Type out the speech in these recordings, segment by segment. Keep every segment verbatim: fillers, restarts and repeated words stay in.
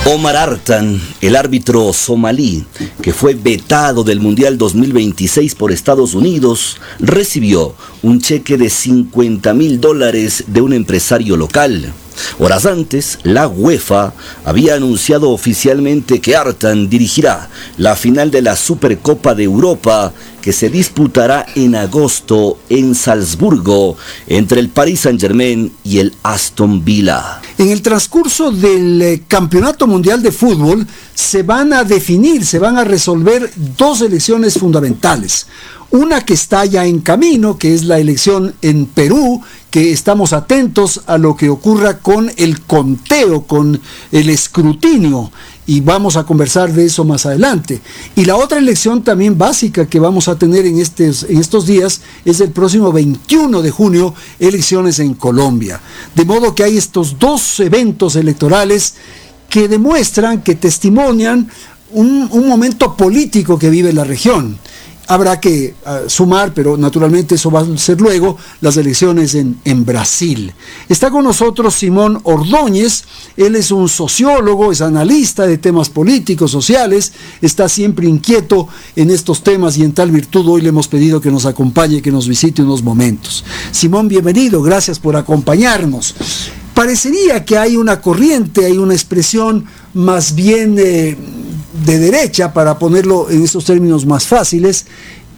Omar Artan, el árbitro somalí, que fue vetado del Mundial dos mil veintiséis por Estados Unidos, recibió un cheque de cincuenta mil dólares de un empresario local. Horas antes, la UEFA había anunciado oficialmente que Artan dirigirá la final de la Supercopa de Europa, que se disputará en agosto en Salzburgo entre el Paris Saint-Germain y el Aston Villa. En el transcurso del eh, Campeonato Mundial de Fútbol se van a definir, se van a resolver dos elecciones fundamentales. Una que está ya en camino, que es la elección en Perú, que estamos atentos a lo que ocurra con el conteo, con el escrutinio, y vamos a conversar de eso más adelante. Y la otra elección también básica que vamos a tener en estos, en estos días es el próximo veintiuno de junio, elecciones en Colombia. De modo que hay estos dos eventos electorales que demuestran, que testimonian un, un momento político que vive la región. Habrá que uh, sumar, pero naturalmente eso va a ser luego, las elecciones en, en Brasil. Está con nosotros Simón Ordóñez. Él es un sociólogo, es analista de temas políticos, sociales, está siempre inquieto en estos temas y en tal virtud hoy le hemos pedido que nos acompañe, que nos visite unos momentos. Simón, bienvenido, gracias por acompañarnos. Parecería que hay una corriente, hay una expresión más bien eh, de derecha, para ponerlo en estos términos más fáciles,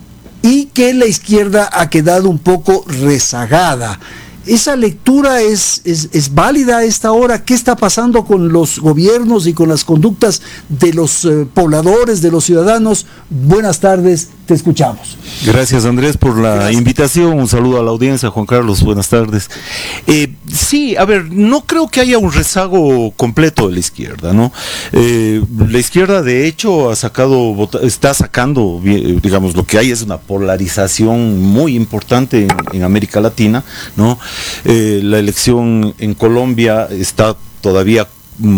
y que la izquierda ha quedado un poco rezagada. ¿Esa lectura es, es, es válida a esta hora? ¿Qué está pasando con los gobiernos y con las conductas de los eh, pobladores, de los ciudadanos? Buenas tardes, te escuchamos. Gracias, Andrés, por la Gracias. invitación. Un saludo a la audiencia. Juan Carlos, buenas tardes. Eh, sí, a ver, no creo que haya un rezago completo de la izquierda, ¿no? Eh, la izquierda, de hecho, ha sacado, está sacando, digamos, lo que hay es una polarización muy importante en, en América Latina, ¿no? Eh, la elección en Colombia está todavía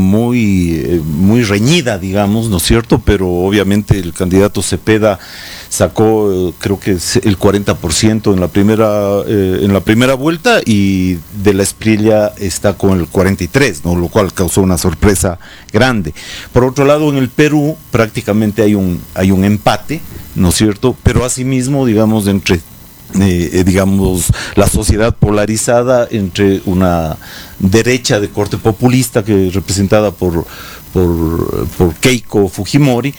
muy, eh, muy reñida, digamos, ¿no es cierto? Pero obviamente el candidato Cepeda sacó, eh, creo que el cuarenta por ciento en la primera eh, en la primera vuelta, y de la Espriella está con el cuarenta y tres por ciento, ¿no? Lo cual causó una sorpresa grande. Por otro lado, en el Perú prácticamente hay un hay un empate, ¿no es cierto? Pero asimismo, digamos, entre Eh, digamos, la sociedad polarizada entre una derecha de corte populista, que es representada por, por, por Keiko Fujimori,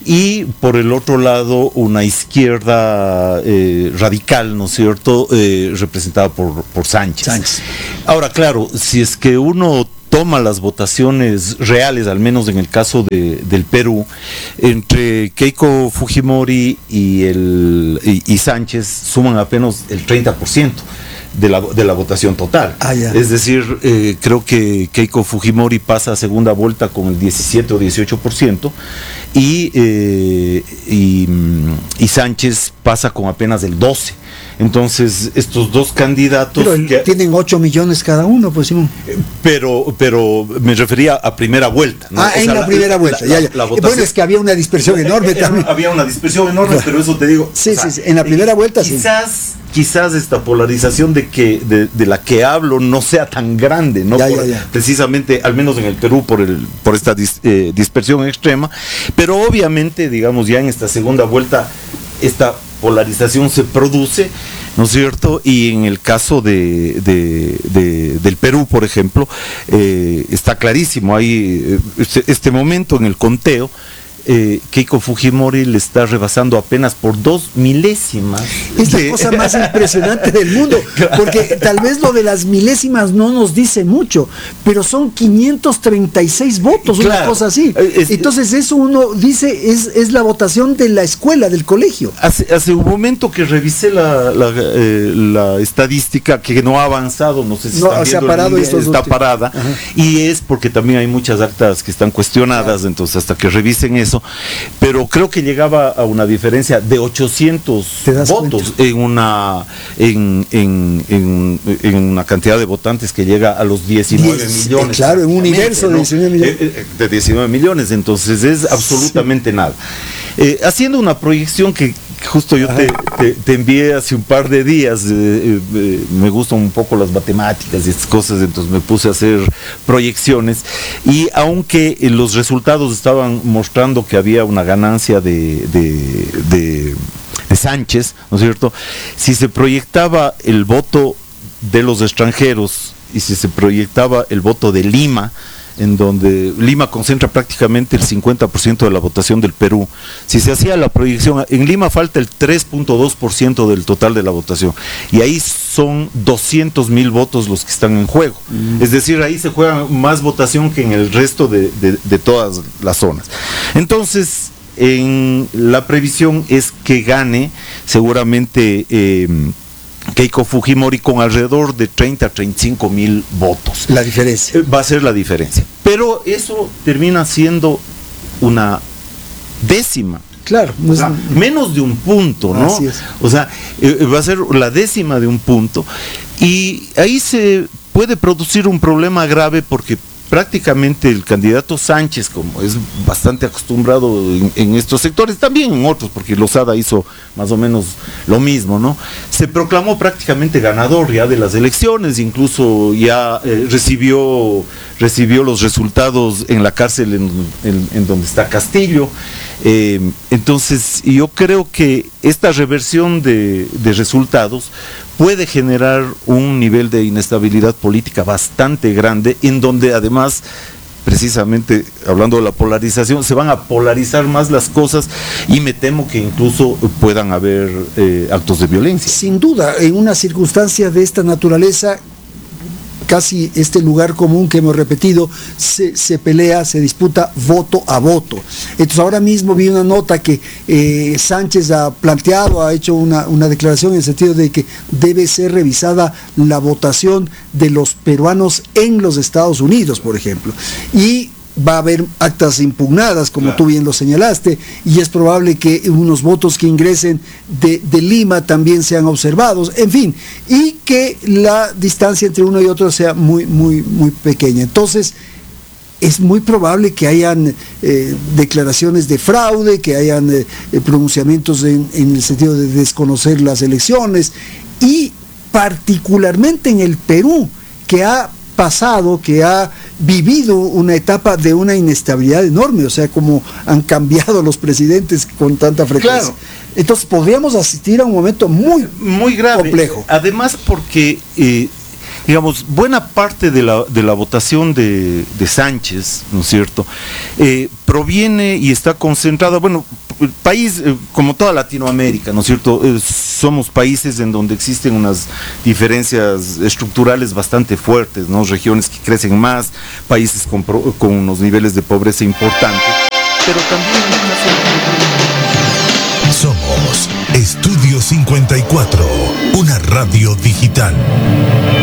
y por el otro lado una izquierda eh, radical, ¿no es cierto?, eh, representada por, por Sánchez. Sánchez. Ahora, claro, si es que uno toma las votaciones reales, al menos en el caso de, del Perú, entre Keiko Fujimori y, el, y, y Sánchez suman apenas el treinta por ciento de la, de la votación total. Ah, ya. Es decir, eh, creo que Keiko Fujimori pasa a segunda vuelta con el diecisiete o dieciocho por ciento, y, eh, y, y Sánchez pasa con apenas el doce por ciento. Entonces, estos dos candidatos... Pero el, que, tienen ocho millones cada uno, pues, Simón. Pero, pero me refería a primera vuelta, ¿no? Ah, o en sea, la, la primera vuelta, la, ya, ya. La, la votación, bueno, es que había una dispersión enorme era, también. Había una dispersión enorme, pero eso te digo... Sí, o sea, sí, sí, en la primera vuelta quizás, sí. Quizás esta polarización de que de, de la que hablo no sea tan grande, ¿no? Ya, por, ya, ya. Precisamente, al menos en el Perú, por, el, por esta dis, eh, dispersión extrema, pero obviamente, digamos, ya en esta segunda vuelta, esta polarización se produce, ¿no es cierto? Y en el caso de, de, de del Perú, por ejemplo, eh, está clarísimo, hay este, este momento en el conteo, eh, Keiko Fujimori le está rebasando apenas por dos milésimas. Es la de... cosa más impresionante del mundo, porque tal vez lo de las milésimas no nos dice mucho, pero son quinientos treinta y seis votos, claro, una cosa así. Es, Entonces eso uno dice, es, es la votación de la escuela, del colegio. Hace, hace un momento que revisé la, la, eh, la estadística, que no ha avanzado, no sé si no, están se ha viendo, parado está últimos. parada. Ajá. Y es porque también hay muchas actas que están cuestionadas, claro. Entonces hasta que revisen eso, pero creo que llegaba a una diferencia de ochocientos votos en una en, en, en, en una cantidad de votantes que llega a los diecinueve millones. Eh, claro, en un universo, ¿no?, de diecinueve millones. De, de diecinueve millones, entonces es absolutamente sí. nada. Eh, haciendo una proyección que que justo yo te, te, te envié hace un par de días, eh, eh, me gustan un poco las matemáticas y estas cosas, entonces me puse a hacer proyecciones, y aunque eh, los resultados estaban mostrando que había una ganancia de, de, de, de Sánchez, ¿no es cierto? Si se proyectaba el voto de los extranjeros y si se proyectaba el voto de Lima, en donde Lima concentra prácticamente el cincuenta por ciento de la votación del Perú. Si se hacía la proyección, en Lima falta el tres punto dos por ciento del total de la votación, y ahí son doscientos mil votos los que están en juego. Mm. Es decir, ahí se juega más votación que en el resto de, de, de todas las zonas. Entonces, en la previsión es que gane seguramente eh, Keiko Fujimori con alrededor de treinta a treinta y cinco mil votos. La diferencia. Va a ser la diferencia. Pero eso termina siendo una décima. Claro. O sea, menos de un punto, ¿no? Así es. O sea, eh, va a ser la décima de un punto. Y ahí se puede producir un problema grave porque prácticamente el candidato Sánchez, como es bastante acostumbrado en, en estos sectores, también en otros, porque Lozada hizo más o menos lo mismo, ¿no? Se proclamó prácticamente ganador ya de las elecciones, incluso ya eh, recibió, recibió los resultados en la cárcel en, en, en donde está Castillo. Eh, entonces, yo creo que esta reversión de, de resultados puede generar un nivel de inestabilidad política bastante grande, en donde además, precisamente hablando de la polarización, se van a polarizar más las cosas y me temo que incluso puedan haber eh, actos de violencia. Sin duda, en una circunstancia de esta naturaleza, casi este lugar común que hemos repetido, se, se pelea, se disputa voto a voto. Entonces ahora mismo vi una nota que eh, Sánchez ha planteado, ha hecho una, una declaración en el sentido de que debe ser revisada la votación de los peruanos en los Estados Unidos, por ejemplo. Y va a haber actas impugnadas, como claro. Tú bien lo señalaste, y es probable que unos votos que ingresen de, de Lima también sean observados, en fin, y que la distancia entre uno y otro sea muy, muy, muy pequeña. Entonces, es muy probable que hayan eh, declaraciones de fraude, que hayan eh, pronunciamientos en, en el sentido de desconocer las elecciones, y particularmente en el Perú, que ha pasado, que ha vivido una etapa de una inestabilidad enorme, o sea, como han cambiado los presidentes con tanta frecuencia. Claro. Entonces podríamos asistir a un momento muy, muy grave, complejo. Además porque, eh, digamos, buena parte de la, de la votación de, de Sánchez, ¿no es cierto?, eh, proviene y está concentrada, bueno, el país, eh, como toda Latinoamérica, ¿no es cierto?, eh, somos países en donde existen unas diferencias estructurales bastante fuertes, ¿no?, regiones que crecen más, países con, con unos niveles de pobreza importantes, pero también... Somos Estudio cincuenta y cuatro, una radio digital.